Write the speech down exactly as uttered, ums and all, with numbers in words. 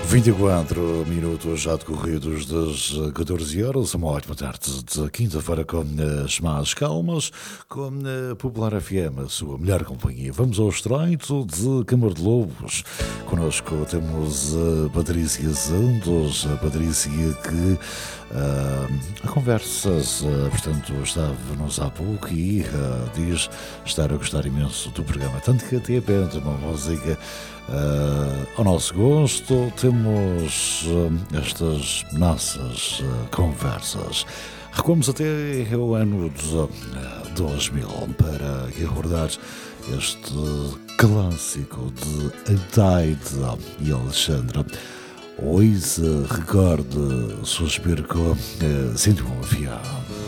vinte e quatro minutos já decorridos das catorze horas, uma ótima tarde de quinta-feira com as más calmas, com a Popular F M, a sua melhor companhia. Vamos ao estreito de Câmara de Lobos. Connosco temos a Patrícia Santos, a Patrícia que uh, a conversa, uh, portanto, estava-nos há pouco e uh, diz estar a gostar imenso do programa, tanto que até pede uma música Uh, ao nosso gosto. Temos uh, estas nossas uh, conversas. Recuamos até o ano de uh, dois mil para recordar este clássico de Adaide e Alexandra. Hoje uh, recorde Suspiro com uh, Sinto-me Afiado.